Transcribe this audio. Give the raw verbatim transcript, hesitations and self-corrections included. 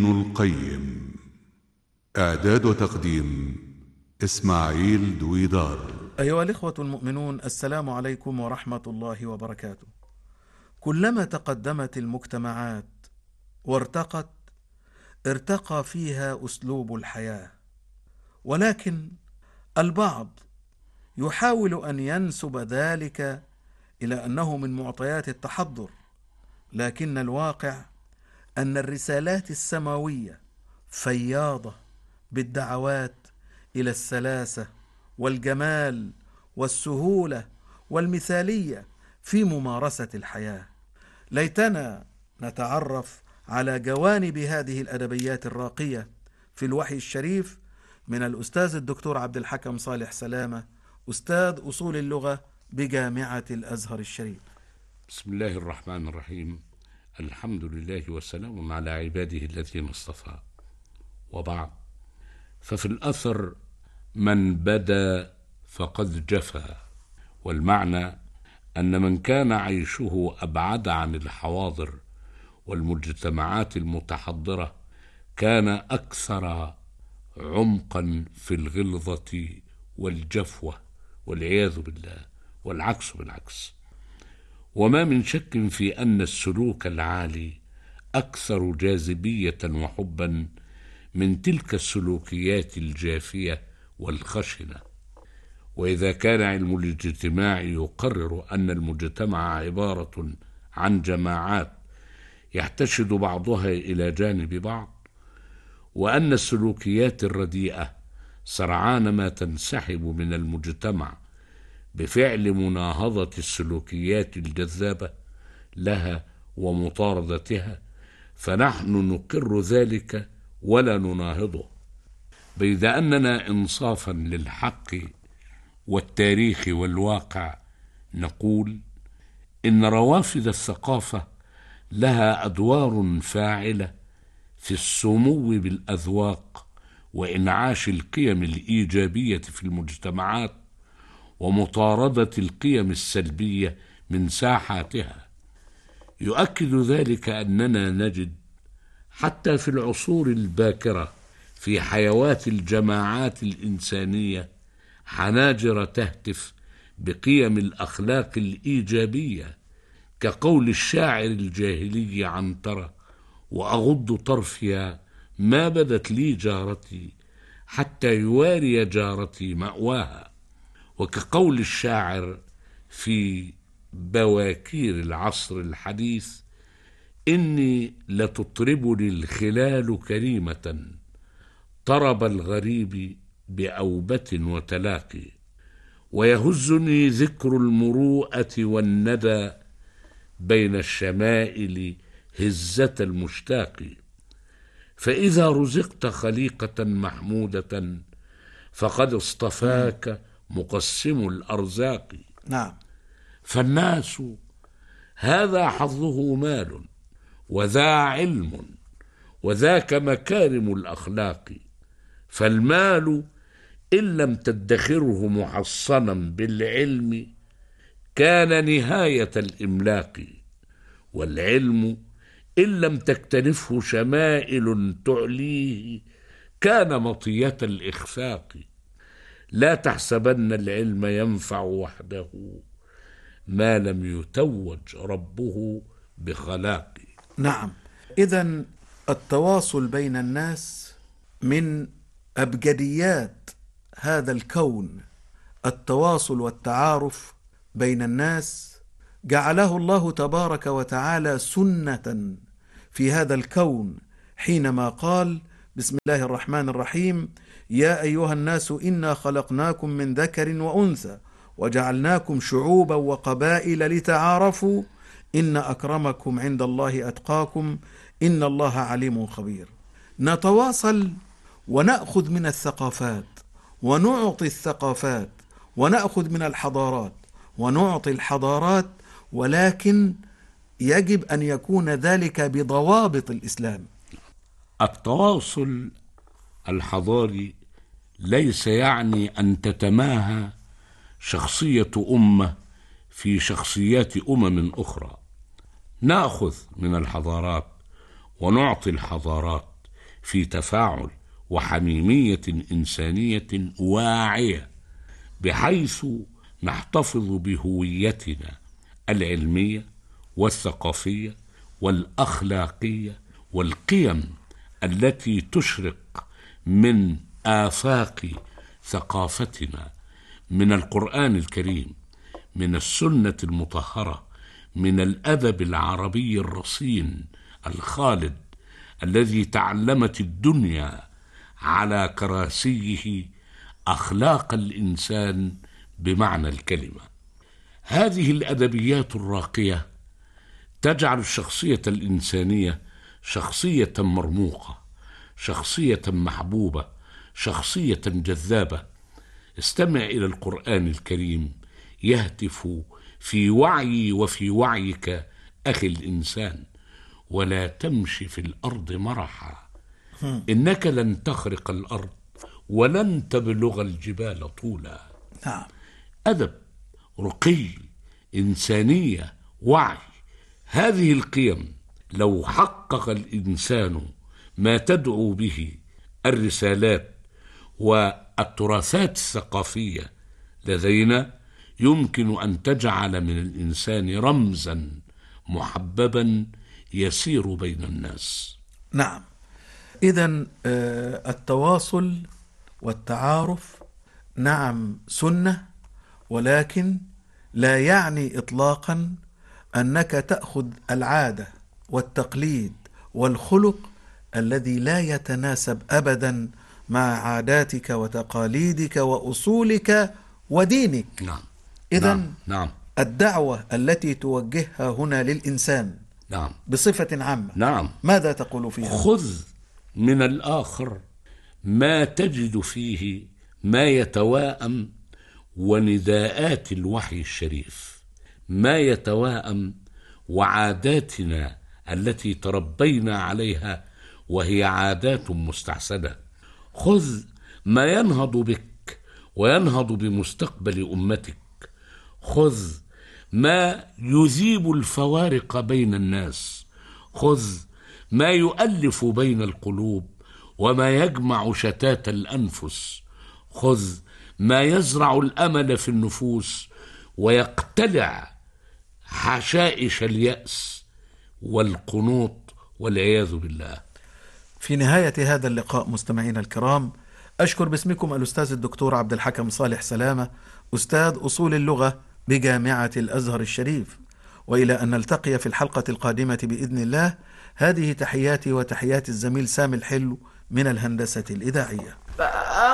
ابن القيم. إعداد وتقديم إسماعيل دويدار. أيها الإخوة المؤمنون، السلام عليكم ورحمة الله وبركاته. كلما تقدمت المجتمعات وارتقت ارتقى فيها أسلوب الحياة، ولكن البعض يحاول أن ينسب ذلك إلى أنه من معطيات التحضر، لكن الواقع أن الرسالات السماوية فياضة بالدعوات إلى السلاسة والجمال والسهولة والمثالية في ممارسة الحياة. ليتنا نتعرف على جوانب هذه الأدبيات الراقية في الوحي الشريف من الأستاذ الدكتور عبد الحكم صالح سلامة، أستاذ أصول اللغة بجامعة الأزهر الشريف. بسم الله الرحمن الرحيم. الحمد لله والسلام على عباده الذين اصطفى، وبعد، ففي الأثر من بدا فقد جفا، والمعنى أن من كان عيشه أبعد عن الحواضر والمجتمعات المتحضرة كان أكثر عمقا في الغلظة والجفوة والعياذ بالله، والعكس بالعكس. وما من شك في أن السلوك العالي أكثر جاذبية وحبا من تلك السلوكيات الجافية والخشنة. وإذا كان علم الاجتماع يقرر أن المجتمع عبارة عن جماعات يحتشد بعضها إلى جانب بعض، وأن السلوكيات الرديئة سرعان ما تنسحب من المجتمع بفعل مناهضة السلوكيات الجذابة لها ومطاردتها، فنحن نقر ذلك ولا نناهضه، بيد أننا إنصافا للحق والتاريخ والواقع نقول إن روافد الثقافة لها أدوار فاعلة في السمو بالأذواق وإنعاش القيم الإيجابية في المجتمعات ومطاردة القيم السلبية من ساحاتها. يؤكد ذلك أننا نجد حتى في العصور الباكرة في حيوات الجماعات الإنسانية حناجر تهتف بقيم الأخلاق الإيجابية، كقول الشاعر الجاهلي عنترة: وأغض طرفي ما بدت لي جارتي حتى يواري جارتي مأواها، وكقول الشاعر في بواكير العصر الحديث: إني لتطربني الخلال كريمة طرب الغريب بأوبة وتلاقي، ويهزني ذكر المروءة والندى بين الشمائل هزة المشتاق، فإذا رزقت خليقة محمودة فقد اصطفاك مقسم الأرزاق. نعم. فالناس هذا حظه مال، وذا علم، وذاك مكارم الأخلاق، فالمال إن لم تدخره محصنا بالعلم كان نهاية الإملاق، والعلم إن لم تكتنفه شمائل تعليه كان مطية الإخفاق. لا تحسبن العلم ينفع وحده ما لم يتوج ربه بخلاق. نعم، إذن التواصل بين الناس من أبجديات هذا الكون، التواصل والتعارف بين الناس جعله الله تبارك وتعالى سنة في هذا الكون حينما قال: بسم الله الرحمن الرحيم: يا أيها الناس إنا خلقناكم من ذكر وأنثى وجعلناكم شعوبا وقبائل لتعارفوا إن أكرمكم عند الله أتقاكم إن الله عليم خبير. نتواصل ونأخذ من الثقافات ونعطي الثقافات، ونأخذ من الحضارات ونعطي الحضارات، ولكن يجب أن يكون ذلك بضوابط الإسلام. التواصل الحضاري ليس يعني أن تتماهى شخصية أمة في شخصيات أمم أخرى. نأخذ من الحضارات ونعطي الحضارات، في تفاعل وحميمية إنسانية واعية، بحيث نحتفظ بهويتنا العلمية والثقافية والأخلاقية والقيم التي تشرق من آفاق ثقافتنا، من القرآن الكريم، من السنة المطهرة، من الأدب العربي الرصين الخالد الذي تعلمت الدنيا على كراسيه أخلاق الإنسان بمعنى الكلمة. هذه الأدبيات الراقية تجعل الشخصية الإنسانية شخصية مرموقة، شخصية محبوبة، شخصية جذابة. استمع إلى القرآن الكريم يهتف في وعي وفي وعيك أخي الإنسان: ولا تمشي في الأرض مرحا إنك لن تخرق الأرض ولن تبلغ الجبال طولا. نعم. أدب، رقي، إنسانية، وعي. هذه القيم لو حقق الإنسان ما تدعو به الرسالات والتراثات الثقافية لدينا، يمكن أن تجعل من الإنسان رمزا محببا يسير بين الناس. نعم. إذن التواصل والتعارف نعم سنة، ولكن لا يعني إطلاقا أنك تأخذ العادة والتقليد والخلق الذي لا يتناسب أبدا مع عاداتك وتقاليدك وأصولك ودينك. نعم. إذن نعم. نعم. الدعوة التي توجهها هنا للإنسان نعم. بصفة عامة، نعم. ماذا تقول فيها؟ خذ من الآخر ما تجد فيه ما يتواءم، ونداءات الوحي الشريف ما يتواءم، وعاداتنا التي تربينا عليها وهي عادات مستحسنة. خذ ما ينهض بك وينهض بمستقبل أمتك. خذ ما يذيب الفوارق بين الناس. خذ ما يؤلف بين القلوب وما يجمع شتات الأنفس. خذ ما يزرع الأمل في النفوس ويقتلع حشائش اليأس والقنوط والعياذ بالله. في نهاية هذا اللقاء مستمعينا الكرام، أشكر باسمكم الأستاذ الدكتور عبد الحكم صالح سلامة، أستاذ أصول اللغة بجامعة الأزهر الشريف، وإلى أن نلتقي في الحلقة القادمة بإذن الله. هذه تحياتي وتحيات الزميل سامي الحلو من الهندسة الإذاعية.